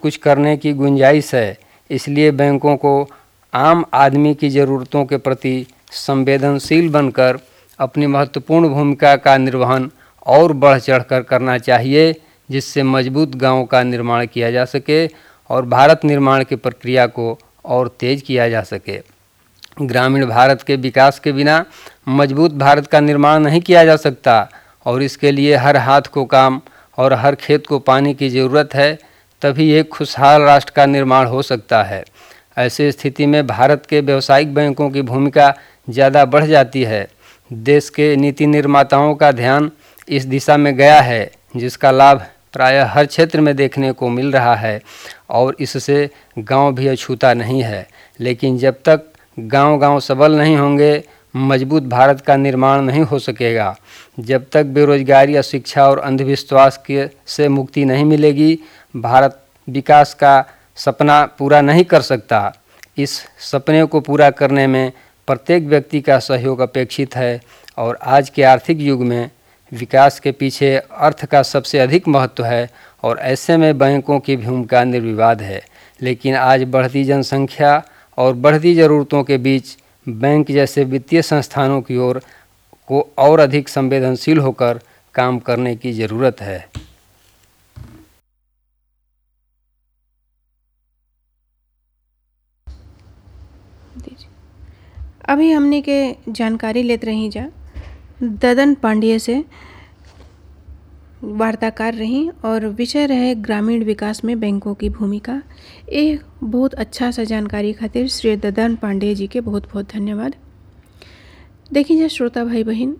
कुछ करने की गुंजाइश है। इसलिए बैंकों को आम आदमी की ज़रूरतों के प्रति संवेदनशील बनकर अपनी महत्वपूर्ण भूमिका का निर्वहन और बढ़ चढ़कर करना चाहिए, जिससे मजबूत गांव का निर्माण किया जा सके और भारत निर्माण की प्रक्रिया को और तेज किया जा सके। ग्रामीण भारत के विकास के बिना मजबूत भारत का निर्माण नहीं किया जा सकता और इसके लिए हर हाथ को काम और हर खेत को पानी की ज़रूरत है, तभी एक खुशहाल राष्ट्र का निर्माण हो सकता है। ऐसी स्थिति में भारत के व्यावसायिक बैंकों की भूमिका ज़्यादा बढ़ जाती है। देश के नीति निर्माताओं का ध्यान इस दिशा में गया है, जिसका लाभ प्रायः हर क्षेत्र में देखने को मिल रहा है और इससे गांव भी अछूता नहीं है। लेकिन जब तक गांव-गांव सबल नहीं होंगे, मजबूत भारत का निर्माण नहीं हो सकेगा। जब तक बेरोजगारी, अशिक्षा और अंधविश्वास से मुक्ति नहीं मिलेगी, भारत विकास का सपना पूरा नहीं कर सकता। इस सपने को पूरा करने में प्रत्येक व्यक्ति का सहयोग अपेक्षित है और आज के आर्थिक युग में विकास के पीछे अर्थ का सबसे अधिक महत्व है और ऐसे में बैंकों की भूमिका निर्विवाद है। लेकिन आज बढ़ती जनसंख्या और बढ़ती ज़रूरतों के बीच बैंक जैसे वित्तीय संस्थानों की ओर को और अधिक संवेदनशील होकर काम करने की ज़रूरत है। अभी हमने के जानकारी लेते रही जा ददन पांडे से वार्ताकार रही और विषय रहे ग्रामीण विकास में बैंकों की भूमिका। ये बहुत अच्छा सा जानकारी खातिर श्री ददन पांडे जी के बहुत बहुत धन्यवाद। देखिए जा श्रोता भाई बहन,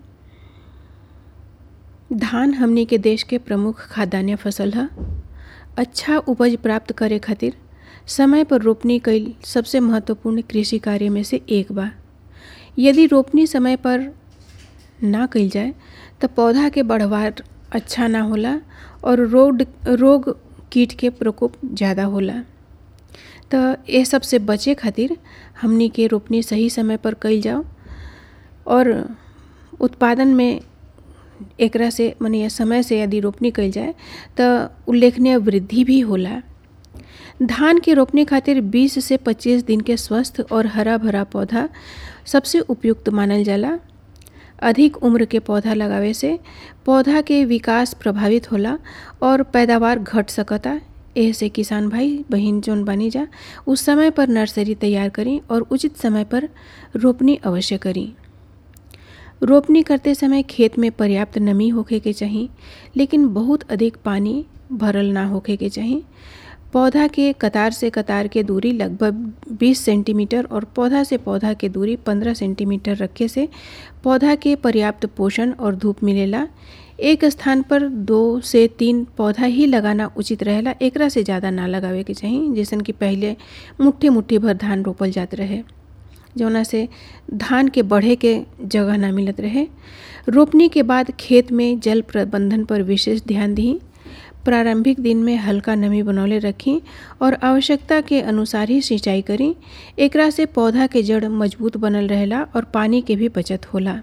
धान हमनी के देश के प्रमुख खाद्यान्न फसल है। अच्छा उपज प्राप्त करे खातिर समय पर रोपनी कईल सबसे महत्वपूर्ण कृषि कार्य में से एक बा। यदि रोपनी समय पर ना कईल जाए तो पौधा के बढ़वार अच्छा ना होला और रोग कीट के प्रकोप ज़्यादा होला। तो ये सब से बचे खातिर हमनी के रोपनी सही समय पर कईल जाओ और उत्पादन में एकरा से माने समय से यदि रोपनी कईल जाए तो उल्लेखनीय वृद्धि भी होला। धान के रोपने खातिर 20 से 25 दिन के स्वस्थ और हरा भरा पौधा सबसे उपयुक्त मानल जाला। अधिक उम्र के पौधा लगावे से पौधा के विकास प्रभावित होला और पैदावार घट सकता। ऐसे किसान भाई बहन जोन बनी जा उस समय पर नर्सरी तैयार करी और उचित समय पर रोपनी अवश्य करी। रोपनी करते समय खेत में पर्याप्त नमी होखे के चाहिए, लेकिन बहुत अधिक पानी भरल ना होखे के चाहिए। पौधा के कतार से कतार के दूरी लगभग 20 सेंटीमीटर और पौधा से पौधा के दूरी 15 सेंटीमीटर रखे से पौधा के पर्याप्त पोषण और धूप मिलेला। एक स्थान पर 2 से 3 पौधा ही लगाना उचित रहेला। एकरा से ज़्यादा ना लगावे के चाहिए, जैसन कि पहले मुट्ठी भर धान रोपल जात रहे, जौना से धान के बढ़े के जगह ना मिलत रहे। रोपनी के बाद खेत में जल प्रबंधन पर विशेष ध्यान दी। प्रारंभिक दिन में हल्का नमी बनौले रखी और आवश्यकता के अनुसार ही सिंचाई करी। एकरा से पौधा के जड़ मजबूत बनल रहेला और पानी के भी बचत होला।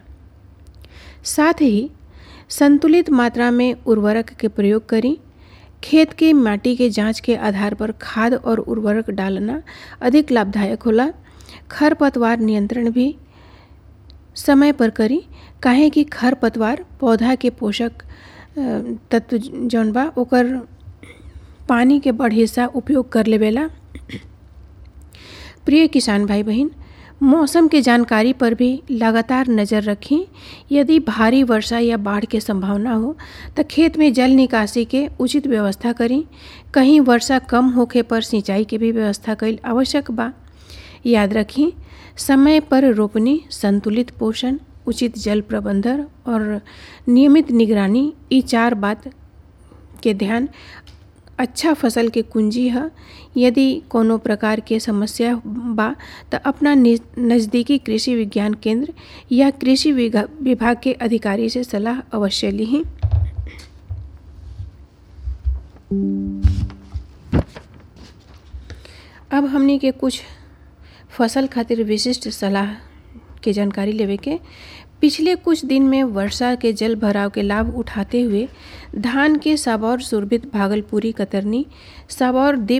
साथ ही संतुलित मात्रा में उर्वरक के प्रयोग करी। खेत के माटी के जांच के आधार पर खाद और उर्वरक डालना अधिक लाभदायक होला। खरपतवार नियंत्रण भी समय पर करी, काहे कि खरपतवार पौधा के पोषक तत्व जौन बा ओकर पानी के बड़ हिस्सा उपयोग कर लेवेला। प्रिय किसान भाई बहन, मौसम के जानकारी पर भी लगातार नज़र रखें। यदि भारी वर्षा या बाढ़ के संभावना हो तो खेत में जल निकासी के उचित व्यवस्था करें। कहीं वर्षा कम होखे पर सिंचाई के भी व्यवस्था कईल आवश्यक बा। याद रखें, समय पर रोपनी, संतुलित पोषण, उचित जल प्रबंधन और नियमित निगरानी, ये 4 बात के ध्यान अच्छा फसल के कुंजी है। यदि कोनो प्रकार के समस्या बा तो अपना नज़दीकी कृषि विज्ञान केंद्र या कृषि विभाग के अधिकारी से सलाह अवश्य लीं। अब हमने के कुछ फसल खातिर विशिष्ट सलाह के जानकारी लेवे के। पिछले कुछ दिन में वर्षा के जल भराव के लाभ उठाते हुए धान के साबौर, सुरभित, भागलपुरी, कतरनी, साबौर, दीप